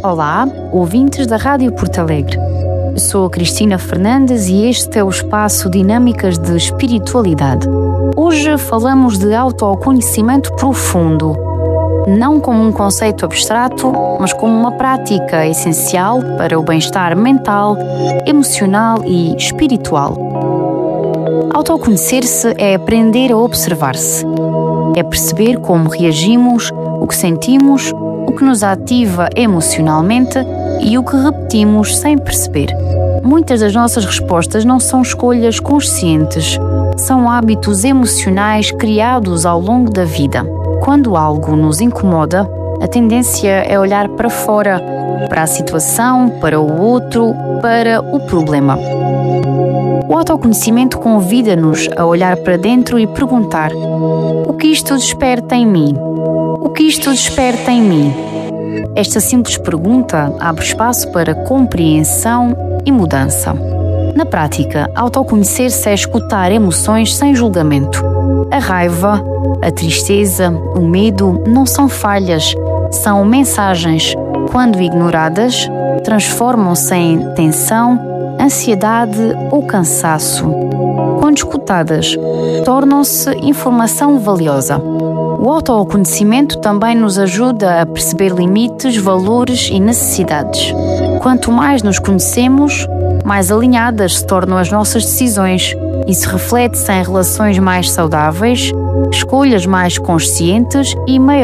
Olá, ouvintes da Rádio Porto Alegre. Sou a Cristina Fernandes e este é o espaço Dinâmicas de Espiritualidade. Hoje falamos de autoconhecimento profundo, não como um conceito abstrato, mas como uma prática essencial para o bem-estar mental, emocional e espiritual. Autoconhecer-se é aprender a observar-se. É perceber como reagimos, o que sentimos, o que nos ativa emocionalmente e o que repetimos sem perceber. Muitas das nossas respostas não são escolhas conscientes, são hábitos emocionais criados ao longo da vida. Quando algo nos incomoda, a tendência é olhar para fora, para a situação, para o outro, para o problema. O autoconhecimento convida-nos a olhar para dentro e perguntar: o que isto desperta em mim? O que isto desperta em mim? Esta simples pergunta abre espaço para compreensão e mudança. Na prática, autoconhecer-se é escutar emoções sem julgamento. A raiva, a tristeza, o medo não são falhas, são mensagens. Quando ignoradas, transformam-se em tensão, ansiedade ou cansaço. Quando escutadas, tornam-se informação valiosa. O autoconhecimento também nos ajuda a perceber limites, valores e necessidades. Quanto mais nos conhecemos, mais alinhadas se tornam as nossas decisões. Isso reflete-se em relações mais saudáveis, escolhas mais conscientes e maior